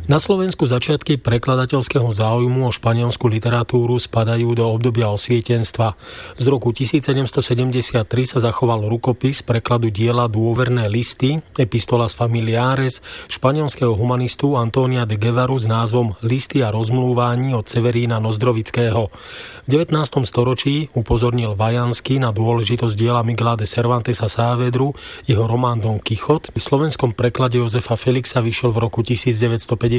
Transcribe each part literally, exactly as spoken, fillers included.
Na Slovensku začiatky prekladateľského záujmu o španielsku literatúru spadajú do obdobia osvietenstva. Z roku tisícsedemstosedemdesiattri sa zachoval rukopis prekladu diela Dôverné listy, Epistolas familiares, španielského humanistu Antónia de Guevaru s názvom Listy a rozmlúvání od Severína Nozdrovického. V devätnástom storočí upozornil Vajanský na dôležitosť diela Miguela de Cervantesa Saavedru, jeho román Don Quijote. V slovenskom preklade Jozefa Felixa vyšiel v roku tisícdeväťstopäťdesiat.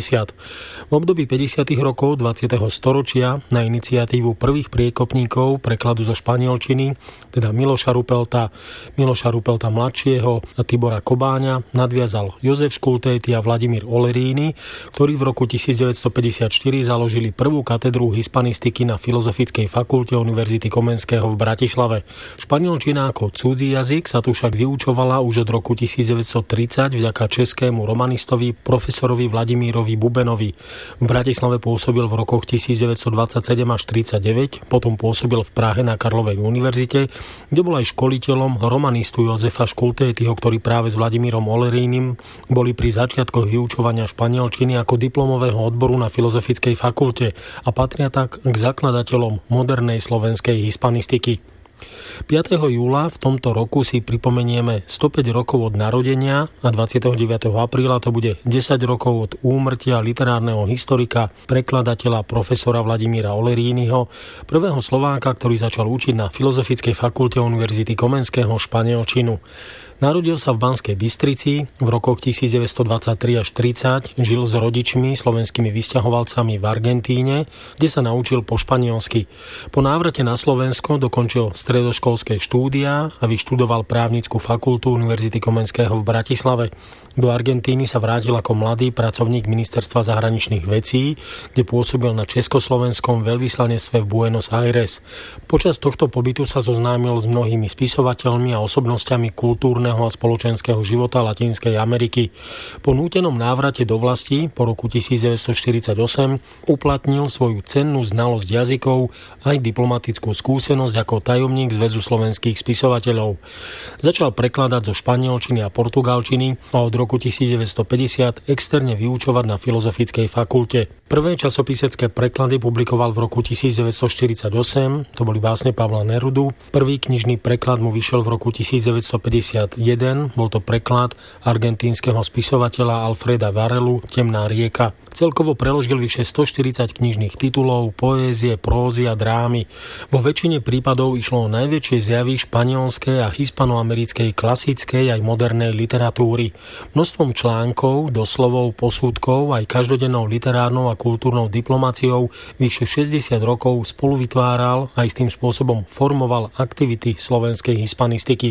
V období päťdesiatych rokov dvadsiateho storočia na iniciatívu prvých priekopníkov prekladu zo španielčiny, teda Miloša Rupelta, Miloša Rupelta mladšieho a Tibora Kobáňa, nadviazal Jozef Škultéty a Vladimír Oleríny, ktorí v roku tisícdeväťstopäťdesiatštyri založili prvú katedru hispanistiky na Filozofickej fakulte Univerzity Komenského v Bratislave. Španielčina ako cudzí jazyk sa tu však vyučovala už od roku tisícdeväťstotridsať vďaka českému romanistovi profesorovi Vladimírovi Bubenovi. V Bratislave pôsobil v rokoch tisícdeväťstodvadsaťsedem až tridsaťdeväť, potom pôsobil v Prahe na Karlovej univerzite, kde bol aj školiteľom romanistu Jozefa Škultétyho, ktorý práve s Vladimírom Olerínym boli pri začiatkoch vyučovania španielčiny ako diplomového odboru na Filozofickej fakulte a patria tak k zakladateľom modernej slovenskej hispanistiky. piateho júla v tomto roku si pripomenieme stopäť rokov od narodenia a dvadsiateho deviateho apríla to bude desať rokov od úmrtia literárneho historika, prekladateľa profesora Vladimíra Olerínyho, prvého Slováka, ktorý začal učiť na Filozofickej fakulte Univerzity Komenského španielčinu. Narodil sa v Banskej Bystrici, v rokoch tisícdeväťstodvadsaťtri až tridsať žil s rodičmi, slovenskými vysťahovalcami v Argentíne, kde sa naučil po španielsky. Po návrate na Slovensko dokončil stredoškolské štúdia a vyštudoval právnickú fakultu Univerzity Komenského v Bratislave. Do Argentíny sa vrátil ako mladý pracovník Ministerstva zahraničných vecí, kde pôsobil na československom veľvyslanectve v Buenos Aires. Počas tohto pobytu sa zoznámil s mnohými spisovateľmi a osobnosťami kultúrneho a spoločenského života Latinskej Ameriky. Po nútenom návrate do vlasti po roku tisícdeväťstoštyridsaťosem uplatnil svoju cennú znalosť jazykov aj diplomatickú skúsenosť ako tajomník Zväzu slovenských spisovateľov. Začal prekladať zo španielčiny a portugalčiny a od roku tisícdeväťstopäťdesiat externe vyučovať na Filozofickej fakulte. Prvé časopisecké preklady publikoval v roku tisícdeväťstoštyridsaťosem, to boli básne Pavla Nerudu. Prvý knižný preklad mu vyšiel v roku tisícdeväťstopäťdesiatjeden, bol to preklad argentínskeho spisovateľa Alfreda Varelu Temná rieka. Celkovo preložil vyše stoštyridsať knižných titulov, poézie, prózy a drámy. Vo väčšine prípadov išlo o najväčšie zjavy španielskej a hispanoamerickej klasickej aj modernej literatúry. Množstvom článkov, doslovov, posúdkov aj každodennou literárnou a kultúrnou diplomáciou vyše šesťdesiat rokov spolu vytváral a istým spôsobom formoval aktivity slovenskej hispanistiky.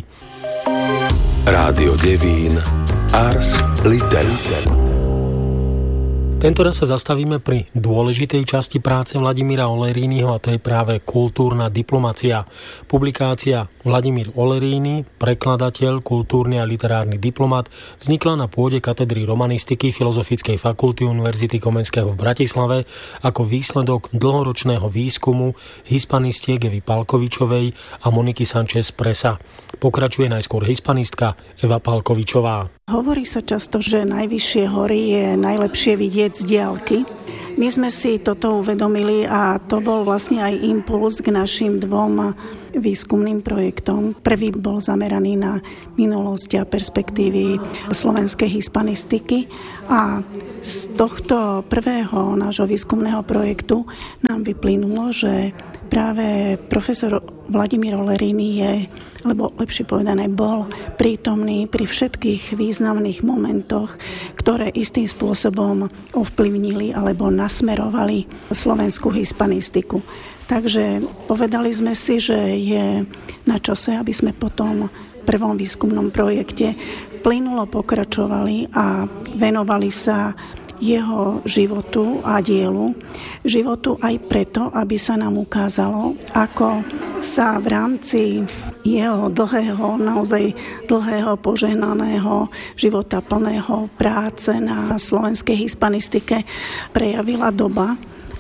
Rádio Devín, Ars Literae. Tentoraz sa zastavíme pri dôležitej časti práce Vladimíra Olerínyho a to je práve kultúrna diplomacia. Publikácia Vladimír Oleríny, prekladateľ, kultúrny a literárny diplomat, vznikla na pôde katedry romanistiky Filozofickej fakulty Univerzity Komenského v Bratislave ako výsledok dlhoročného výskumu hispanistiek Evy Palkovičovej a Moniky Sanchez Presa. Pokračuje najskôr hispanistka Eva Palkovičová. Hovorí sa často, že najvyššie hory je najlepšie vidieť z diaľky. My sme si toto uvedomili a to bol vlastne aj impuls k našim dvom výskumným projektom. Prvý bol zameraný na minulosť a perspektívy slovenskej hispanistiky a z tohto prvého nášho výskumného projektu nám vyplynulo, že práve profesor Vladimír Oleríny je, alebo lepšie povedané, bol prítomný pri všetkých významných momentoch, ktoré istým spôsobom ovplyvnili alebo nasmerovali slovenskú hispanistiku. Takže povedali sme si, že je na čase, aby sme potom v prvom výskumnom projekte plynulo pokračovali a venovali sa jeho životu a dielu. Životu aj preto, aby sa nám ukázalo, ako sa v rámci jeho dlhého, naozaj dlhého, požehnaného života plného práce na slovenskej hispanistike prejavila doba,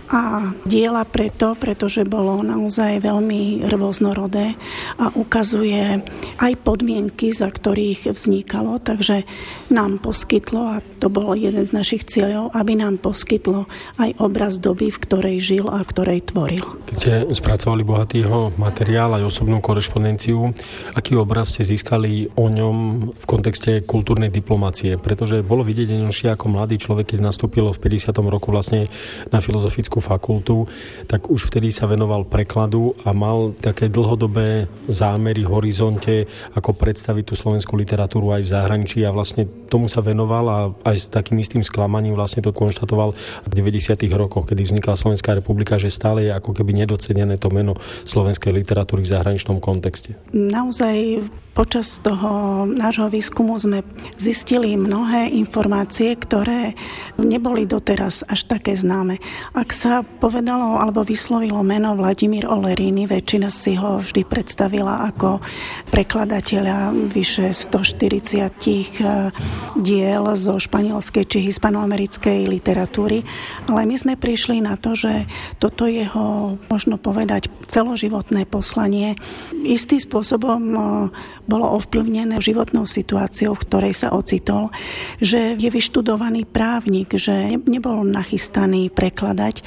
A diela preto, pretože bolo naozaj veľmi rôznorodé a ukazuje aj podmienky, za ktorých vznikalo, takže nám poskytlo, a to bol jeden z našich cieľov, aby nám poskytlo aj obraz doby, v ktorej žil a v ktorej tvoril. Keď ste spracovali bohatýho materiál aj osobnú korešpondenciu, aký obraz ste získali o ňom v kontexte kultúrnej diplomácie? Pretože bolo vidieť ňošie ako mladý človek, keď nastúpil v päťdesiatom roku vlastne na filozofickú fakultu, tak už vtedy sa venoval prekladu a mal také dlhodobé zámery, horizonte, ako predstaviť tú slovenskú literatúru aj v zahraničí, a vlastne tomu sa venoval a aj s takým istým sklamaním vlastne to konštatoval v deväťdesiatych rokoch, kedy vznikla Slovenská republika, že stále je ako keby nedocenené to meno slovenskej literatúry v zahraničnom kontexte. Naozaj počas toho nášho výskumu sme zistili mnohé informácie, ktoré neboli doteraz až také známe. Ak sa povedalo alebo vyslovilo meno Vladimír Oleríny, väčšina si ho vždy predstavila ako prekladateľa vyše stoštyridsať diel zo španielskej či hispanoamerickej literatúry, ale my sme prišli na to, že toto jeho, možno povedať, celoživotné poslanie istým spôsobom bolo ovplyvnené životnou situáciou, v ktorej sa ocitol, že je vyštudovaný právnik, že nebol nachystaný prekladať,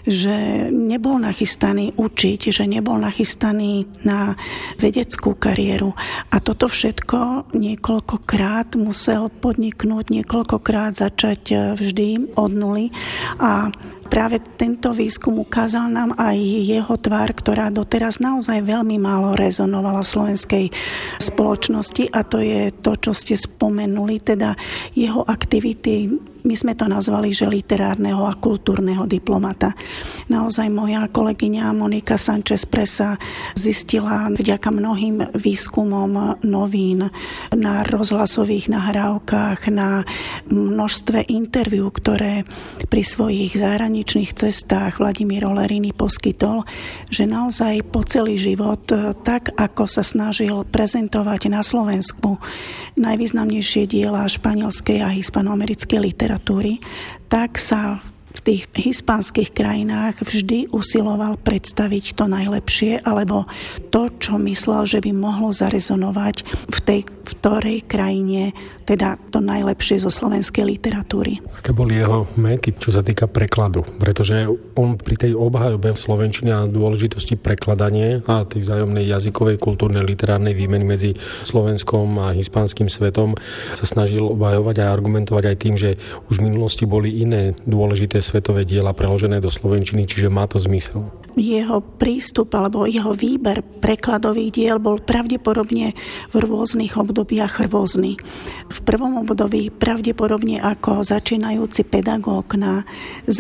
že nebol nachystaný učiť, že nebol nachystaný na vedeckú kariéru. A toto všetko niekoľkokrát musel podniknúť, niekoľkokrát začať vždy od nuly. A práve tento výskum ukázal nám aj jeho tvár, ktorá doteraz naozaj veľmi málo rezonovala v slovenskej spoločnosti, a to je to, čo ste spomenuli, teda jeho aktivity. My sme to nazvali, že literárneho a kultúrneho diplomata. Naozaj moja kolegyňa Monika Sanchez Presa zistila vďaka mnohým výskumom novín, na rozhlasových nahrávkach, na množstve interviú, ktoré pri svojich zahraničných cestách Vladimír Oleríny poskytol, že naozaj po celý život, tak ako sa snažil prezentovať na Slovensku najvýznamnejšie diela španielskej a hispanoamerickej literatúry, tak sa v tých hispánskych krajinách vždy usiloval predstaviť to najlepšie, alebo to, čo myslel, že by mohlo zarezonovať v tej v ktorej krajine, teda to najlepšie zo slovenskej literatúry. Aké boli jeho méty, čo sa týka prekladu? Pretože on pri tej obhajobe v slovenčine a dôležitosti prekladania a tej vzájomnej jazykovej, kultúrnej, literárnej výmeny medzi Slovenskom a hispánskym svetom sa snažil obhajovať a argumentovať aj tým, že už v minulosti boli iné dôležité svetové diela preložené do slovenčiny, čiže má to zmysel. Jeho prístup alebo jeho výber prekladových diel bol pravdepodobne v rôznych obdobiach rôzny. V prvom období pravdepodobne ako začínajúci pedagóg na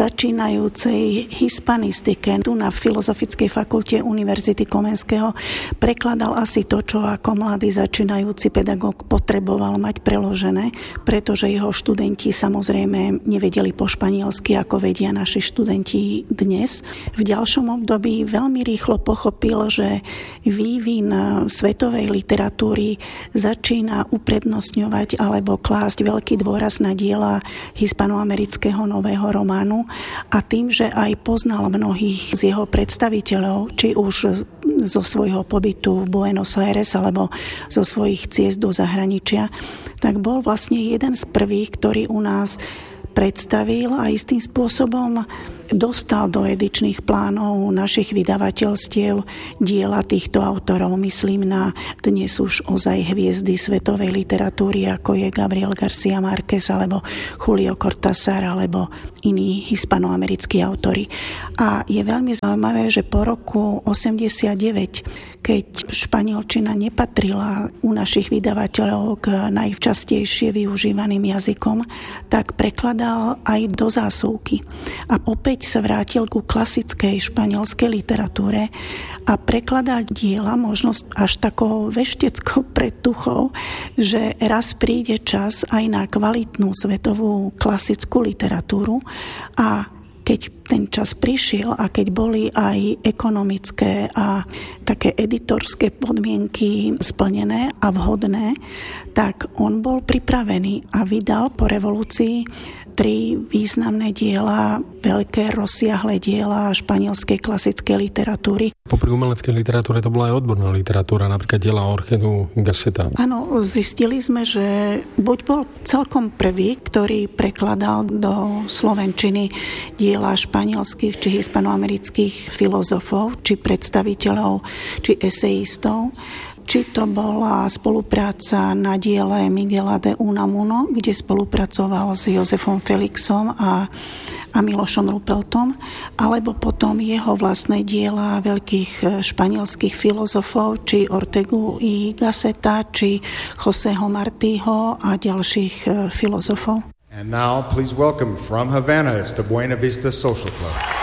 začínajúcej hispanistike tu na Filozofickej fakulte Univerzity Komenského prekladal asi to, čo ako mladý začínajúci pedagóg potreboval mať preložené, pretože jeho študenti samozrejme nevedeli po španielsky, ako vedia naši študenti dnes. V ďalšom období veľmi rýchlo pochopil, že vývin svetovej literatúry začína uprednostňovať alebo klásť veľký dôraz na diela hispanoamerického nového románu, a tým, že aj poznal mnohých z jeho predstaviteľov, či už zo svojho pobytu v Buenos Aires alebo zo svojich ciest do zahraničia, tak bol vlastne jeden z prvých, ktorý u nás predstavil a istým spôsobom dostal do edičných plánov našich vydavateľstiev diela týchto autorov. Myslím na dnes už ozaj hviezdy svetovej literatúry, ako je Gabriel García Márquez alebo Julio Cortázar alebo iní hispanoamerickí autori. A je veľmi zaujímavé, že po roku osemdesiatdeväť, keď španielčina nepatrila u našich vydavateľov k najčastejšie využívaným jazykom, tak prekladal aj do zásuvky. A opäť sa vrátil ku klasickej španielskej literatúre a prekladá diela možno až takou vešteckou predtuchou, že raz príde čas aj na kvalitnú svetovú klasickú literatúru, a keď ten čas prišiel a keď boli aj ekonomické a také editorské podmienky splnené a vhodné, tak on bol pripravený a vydal po revolúcii tri významné diela, veľké rozsiahle diela španielskej klasickej literatúry. Popri umeleckej literatúre to bola aj odborná literatúra, napríklad diela Orchedu Gasseta. Áno, zistili sme, že buď bol celkom prvý, ktorý prekladal do slovenčiny diela španielských či hispanoamerických filozofov, či predstaviteľov, či esejistov, či to bola spolupráca na diele Miguela de Unamuno, kde spolupracoval s Jozefom Felixom a, a Milošom Ruppeltom, alebo potom jeho vlastné diela veľkých španielských filozofov, či Ortegu y Gasseta, či Joseho Martího a ďalších filozofov. And now please welcome from Havana, it's the Buena Vista Social Club.